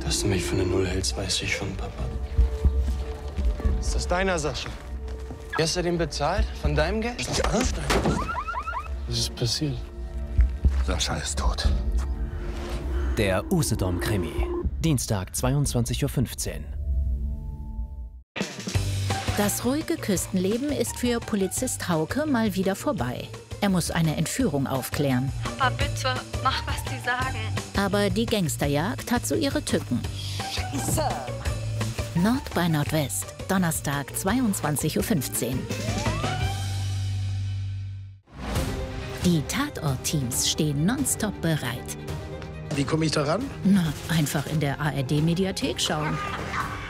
Dass du mich für eine Null hältst, weiß ich schon, Papa. Ist das deiner, Sascha? Wie hast du den bezahlt? Von deinem Geld? Ja. Was ist passiert? Sascha ist tot. Der Usedom-Krimi. Dienstag, 22:15 Uhr. Das ruhige Küstenleben ist für Polizist Hauke mal wieder vorbei. Er muss eine Entführung aufklären. Papa, bitte, mach, was die sagen. Aber die Gangsterjagd hat so ihre Tücken. Scheiße. Nord bei Nordwest, Donnerstag, 22:15 Uhr. Die Tatort-Teams stehen nonstop bereit. Wie komme ich da ran? Na, einfach in der ARD-Mediathek schauen.